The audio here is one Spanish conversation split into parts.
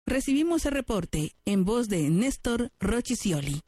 Recibimos el reporte en voz de Néstor Rocchicioli.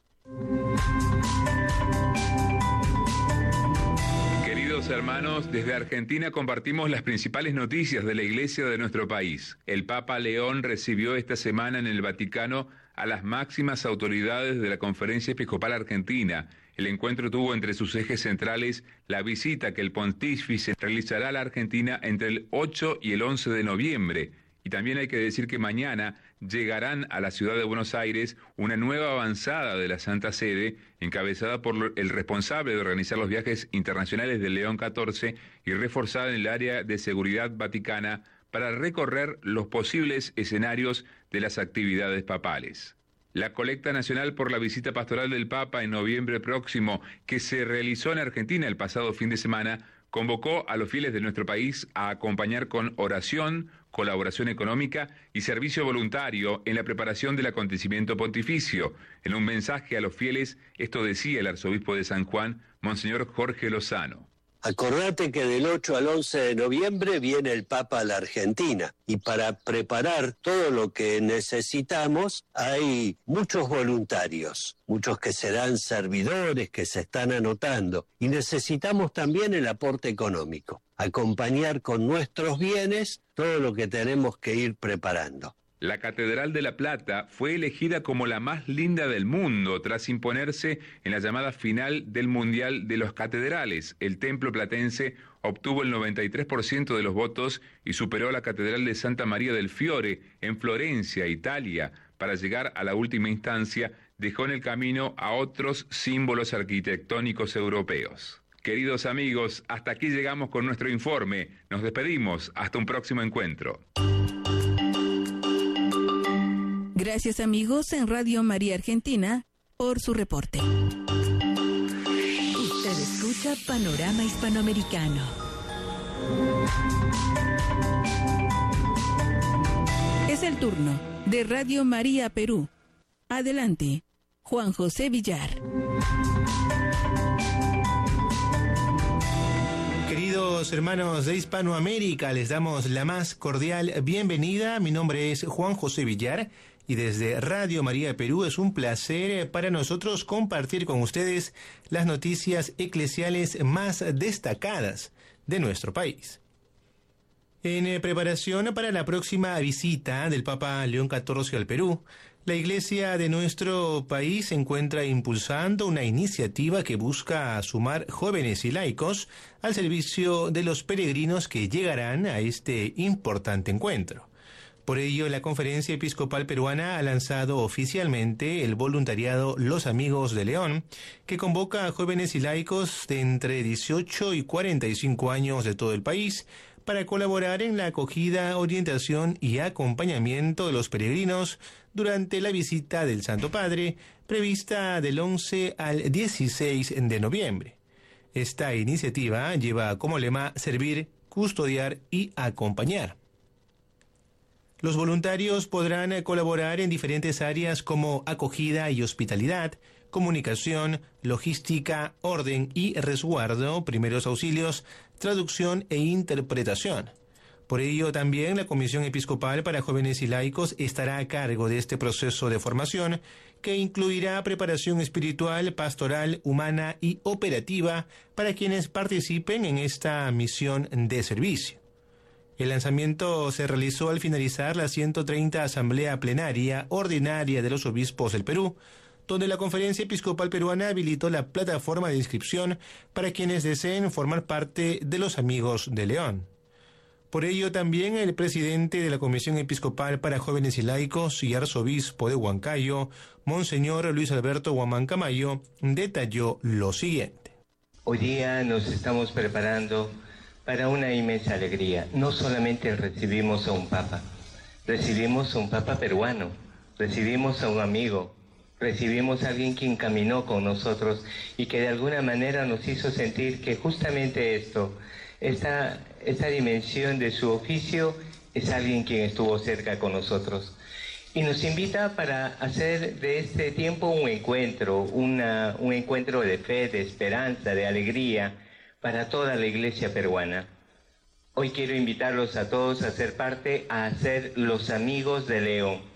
Queridos hermanos, desde Argentina compartimos las principales noticias de la Iglesia de nuestro país. El Papa León recibió esta semana en el Vaticano a las máximas autoridades de la Conferencia Episcopal Argentina. El encuentro tuvo entre sus ejes centrales la visita que el pontífice realizará a la Argentina entre el 8 y el 11 de noviembre. Y también hay que decir que mañana llegarán a la ciudad de Buenos Aires una nueva avanzada de la Santa Sede, encabezada por el responsable de organizar los viajes internacionales de León XIV y reforzada en el área de seguridad vaticana para recorrer los posibles escenarios de las actividades papales. La colecta nacional por la visita pastoral del Papa en noviembre próximo, que se realizó en Argentina el pasado fin de semana, convocó a los fieles de nuestro país a acompañar con oración, colaboración económica y servicio voluntario en la preparación del acontecimiento pontificio. En un mensaje a los fieles, esto decía el arzobispo de San Juan, Monseñor Jorge Lozano. Acordate que del 8 al 11 de noviembre viene el Papa a la Argentina y para preparar todo lo que necesitamos hay muchos voluntarios, muchos que serán servidores, que se están anotando y necesitamos también el aporte económico, acompañar con nuestros bienes todo lo que tenemos que ir preparando. La Catedral de La Plata fue elegida como la más linda del mundo tras imponerse en la llamada final del Mundial de los Catedrales. El templo platense obtuvo el 93% de los votos y superó a la Catedral de Santa María del Fiore en Florencia, Italia. Para llegar a la última instancia, dejó en el camino a otros símbolos arquitectónicos europeos. Queridos amigos, hasta aquí llegamos con nuestro informe. Nos despedimos. Hasta un próximo encuentro. Gracias amigos en Radio María Argentina por su reporte. Usted escucha Panorama Hispanoamericano. Es el turno de Radio María Perú. Adelante, Juan José Villar. Queridos hermanos de Hispanoamérica, les damos la más cordial bienvenida. Mi nombre es Juan José Villar y desde Radio María Perú es un placer para nosotros compartir con ustedes las noticias eclesiales más destacadas de nuestro país. En preparación para la próxima visita del Papa León XIV al Perú, la Iglesia de nuestro país se encuentra impulsando una iniciativa que busca sumar jóvenes y laicos al servicio de los peregrinos que llegarán a este importante encuentro. Por ello, la Conferencia Episcopal Peruana ha lanzado oficialmente el voluntariado Los Amigos de León, que convoca a jóvenes y laicos de entre 18 y 45 años de todo el país para colaborar en la acogida, orientación y acompañamiento de los peregrinos durante la visita del Santo Padre, prevista del 11 al 16 de noviembre. Esta iniciativa lleva como lema servir, custodiar y acompañar. Los voluntarios podrán colaborar en diferentes áreas como acogida y hospitalidad, comunicación, logística, orden y resguardo, primeros auxilios, traducción e interpretación. Por ello, también la Comisión Episcopal para Jóvenes y Laicos estará a cargo de este proceso de formación, que incluirá preparación espiritual, pastoral, humana y operativa para quienes participen en esta misión de servicio. El lanzamiento se realizó al finalizar la 130 Asamblea Plenaria Ordinaria de los Obispos del Perú, donde la Conferencia Episcopal Peruana habilitó la plataforma de inscripción para quienes deseen formar parte de los Amigos de León. Por ello, también el presidente de la Comisión Episcopal para Jóvenes y Laicos y arzobispo de Huancayo, Monseñor Luis Alberto Guamán Camayo, detalló lo siguiente. Hoy día nos estamos preparando para una inmensa alegría. No solamente recibimos a un papa peruano, recibimos a un amigo, recibimos a alguien quien caminó con nosotros y que de alguna manera nos hizo sentir que justamente esta dimensión de su oficio es alguien quien estuvo cerca con nosotros. Y nos invita para hacer de este tiempo un encuentro, un encuentro de fe, de esperanza, de alegría, para toda la Iglesia peruana. Hoy quiero invitarlos a todos a ser parte, a ser los Amigos de León.